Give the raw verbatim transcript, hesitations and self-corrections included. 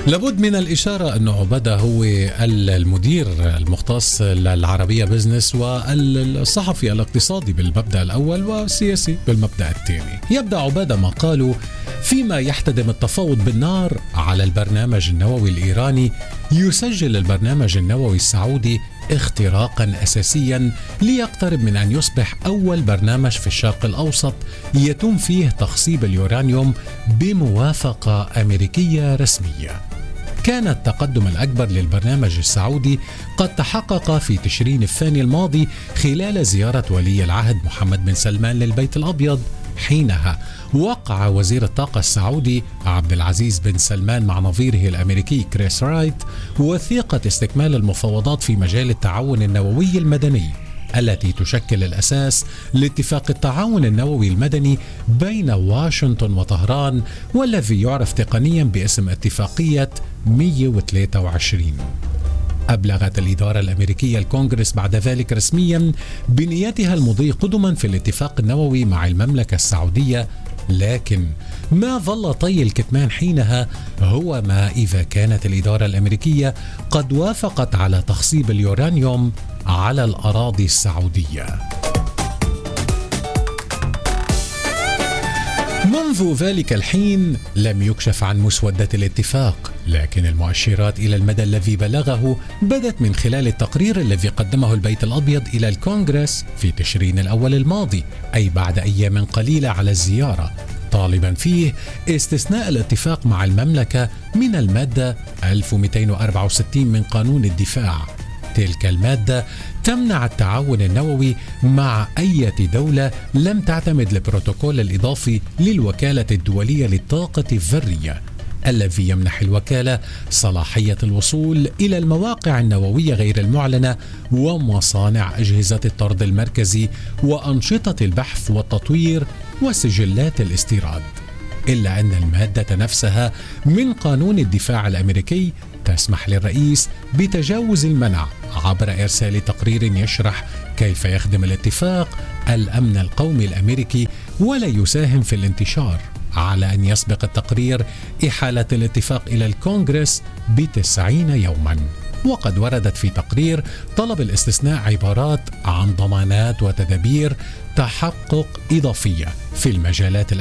لابد من الإشارة أن عبادة هو المدير المختص للعربية بزنس والصحفي الاقتصادي بالمبدأ الأول والسياسي بالمبدأ الثاني. يبدأ عبادة مقاله: فيما يحتدم التفاوض بالنار على البرنامج النووي الإيراني، يسجل البرنامج النووي السعودي اختراقا أساسيا ليقترب من أن يصبح أول برنامج في الشرق الأوسط يتم فيه تخصيب اليورانيوم بموافقة أمريكية رسمية. كان التقدم الأكبر للبرنامج السعودي قد تحقق في تشرين الثاني الماضي خلال زيارة ولي العهد محمد بن سلمان للبيت الأبيض. حينها وقع وزير الطاقة السعودي عبد العزيز بن سلمان مع نظيره الأمريكي كريس رايت وثيقة استكمال المفاوضات في مجال التعاون النووي المدني، التي تشكل الأساس لاتفاق التعاون النووي المدني بين واشنطن وطهران، والذي يعرف تقنيا باسم اتفاقية مئة وثلاثة وعشرين. أبلغت الإدارة الأمريكية الكونغرس بعد ذلك رسميا بنيتها المضي قدما في الاتفاق النووي مع المملكة السعودية، لكن ما ظل طي الكتمان حينها هو ما إذا كانت الإدارة الأمريكية قد وافقت على تخصيب اليورانيوم على الأراضي السعودية. منذ ذلك الحين لم يكشف عن مسودة الاتفاق، لكن المؤشرات إلى المدى الذي بلغه بدت من خلال التقرير الذي قدمه البيت الأبيض إلى الكونغرس في تشرين الأول الماضي، أي بعد أيام قليلة على الزيارة، طالبا فيه استثناء الاتفاق مع المملكة من المادة ألف ومئتين وأربعة وستين من قانون الدفاع. تلك المادة تمنع التعاون النووي مع أي دولة لم تعتمد البروتوكول الإضافي للوكالة الدولية للطاقة الذرية، الذي يمنح الوكالة صلاحية الوصول إلى المواقع النووية غير المعلنة ومصانع أجهزة الطرد المركزي وأنشطة البحث والتطوير وسجلات الاستيراد. إلا أن المادة نفسها من قانون الدفاع الأمريكي تسمح للرئيس بتجاوز المنع عبر إرسال تقرير يشرح كيف يخدم الاتفاق الأمن القومي الأمريكي ولا يساهم في الانتشار، على أن يسبق التقرير إحالة الاتفاق إلى الكونغرس بتسعين يوما. وقد وردت في تقرير طلب الاستثناء عبارات عن ضمانات وتدابير تحقق إضافية في المجالات